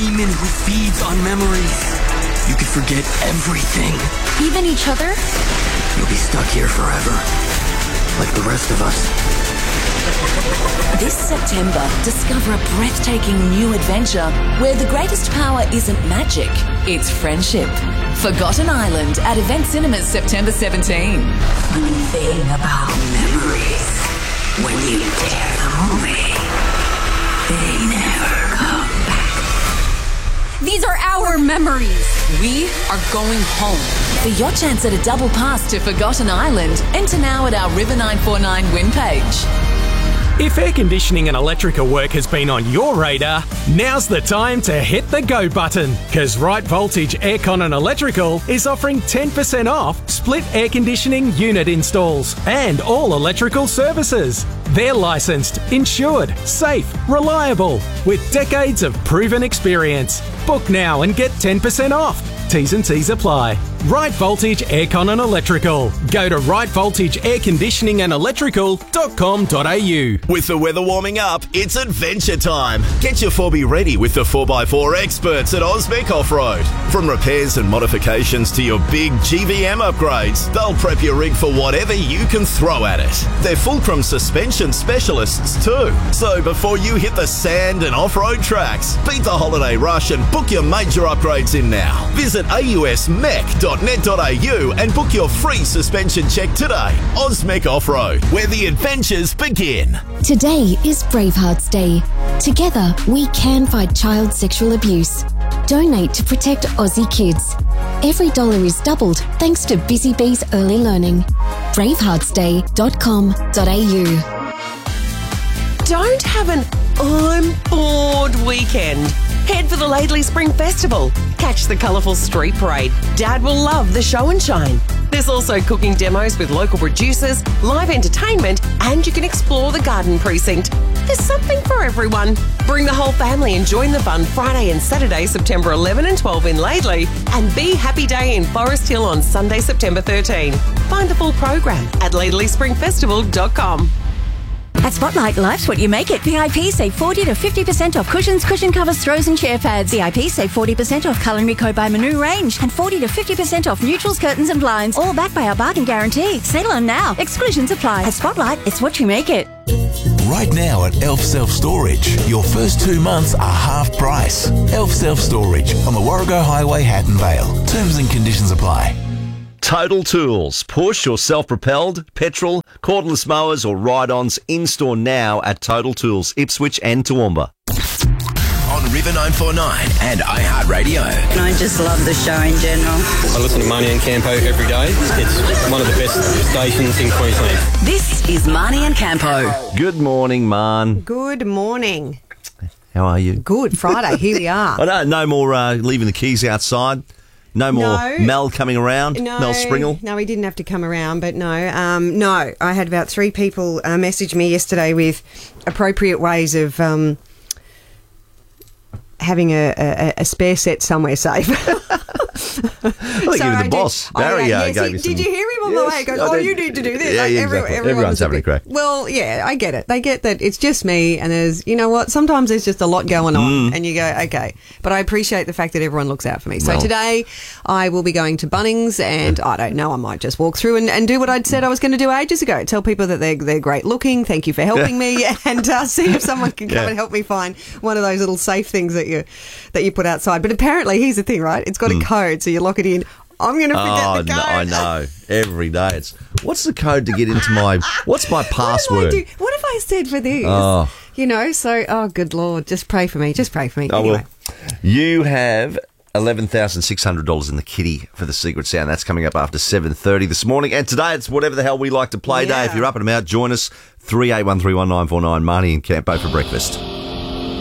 demon who feeds on memories. You could forget everything. Even each other? You'll be stuck here forever, like the rest of us. This September, discover a breathtaking new adventure where the greatest power isn't magic, it's friendship. Forgotten Island at Event Cinemas September 17. Funny thing about memories, when you tear them away, they never come back. These are our memories. We are going home. For your chance at a double pass to Forgotten Island, enter now at our River 949 win page. If air conditioning and electrical work has been on your radar, now's the time to hit the go button, because Right Voltage Aircon and Electrical is offering 10% off split air conditioning unit installs and all electrical services. They're licensed, insured, safe, reliable, with decades of proven experience. Book now and get 10% off. T's and C's apply. Right Voltage Aircon and Electrical. Go to rightvoltageairconditioningandelectrical.com.au. With the weather warming up, it's adventure time. Get your 4B ready with the 4x4 experts at Osmec Off-Road. From repairs and modifications to your big GVM upgrades, they'll prep your rig for whatever you can throw at it. They're fulcrum suspension specialists too. So before you hit the sand and off-road tracks, beat the holiday rush and book your major upgrades in now. Visit ausmec.net.au and book your free suspension check today. Osmec Off-Road, where the adventures begin. Today is Bravehearts Day. Together, we can fight child sexual abuse. Donate to protect Aussie kids. Every dollar is doubled thanks to Busy Bees Early Learning. braveheartsday.com.au. Don't have an I'm bored weekend. Head for the Laidley Spring Festival. Catch the colourful street parade. Dad will love the show and shine. There's also cooking demos with local producers, live entertainment, and you can explore the garden precinct. There's something for everyone. Bring the whole family and join the fun Friday and Saturday, September 11 and 12 in Laidley, and Be Happy Day in Forest Hill on Sunday, September 13. Find the full program at laidleyspringfestival.com. At Spotlight, life's what you make it. VIP save 40 to 50% off cushions, cushion covers, throws and chair pads. VIP save 40% off Culinary Co by Manu range and 40 to 50% off neutrals, curtains and blinds. All backed by our bargain guarantee. Sale on now. Exclusions apply. At Spotlight, it's what you make it. Right now at Elf Self Storage, your first 2 months are half price. Elf Self Storage on the Warrego Highway, Hatton Vale. Terms and conditions apply. Total Tools. Push or self-propelled, petrol, cordless mowers or ride-ons in-store now at Total Tools, Ipswich and Toowoomba. On River 949 and iHeartRadio. And I just love the show in general. I listen to Marnie and Campo every day. It's one of the best stations in Queensland. This is Marnie and Campo. Good morning, Man. Good morning. How are you? Good. Friday. Here we are. I know, no more leaving the keys outside. No more Mel coming around, Mel Springle? No, he didn't have to come around, but no. No, I had about 3 people message me yesterday with appropriate ways of having a spare set somewhere safe. I think even the boss, Barry, gave me some... Did you hear him on the way? He goes, you need to do this. Yeah, exactly. Everyone's having a crack. Well, yeah, I get it. They get that it's just me, and there's, you know what, sometimes there's just a lot going on, and you go, okay. But I appreciate the fact that everyone looks out for me. So today, I will be going to Bunnings, and I don't know, I might just walk through and do what I'd said I was going to do ages ago. Tell people that they're great looking, thank you for helping me, and see if someone can come and help me find one of those little safe things that you put outside. But apparently, here's the thing, right? It's got a code, so you lock it in. I'm going to forget the code. I know. Every day. What's the code to get into my... What's my password? What have I said for this? Oh. You know, so, good Lord, just pray for me. Just pray for me. Anyway. You have $11,600 in the kitty for the Secret Sound. That's coming up after 7:30 this morning. And today it's whatever the hell we like to play day. If you're up and about, join us. 38131949, Marnie and Campo for breakfast.